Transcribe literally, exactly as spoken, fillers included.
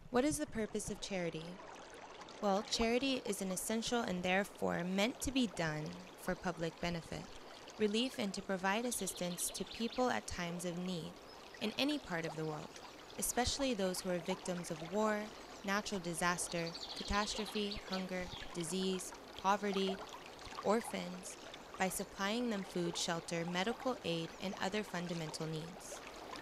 What is the purpose of charity? Well, charity is an essential and therefore meant to be done for public benefit, relief, and to provide assistance to people at times of need in any part of the world, especially those who are victims of war, natural disaster, catastrophe, hunger, disease, poverty, orphans, by supplying them food, shelter, medical aid, and other fundamental needs.